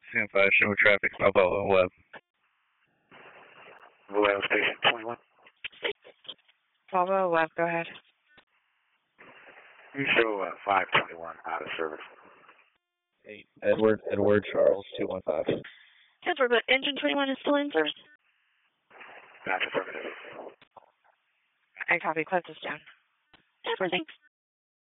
Stand by, show traffic, Balboa Web. Vallejo Station 21. Balboa Web, go ahead. You show 521 out of service. 8. Edward Charles 215. Edward, but engine 21 is still in service? That's affirmative. I copy. Close this down. Edward, thanks.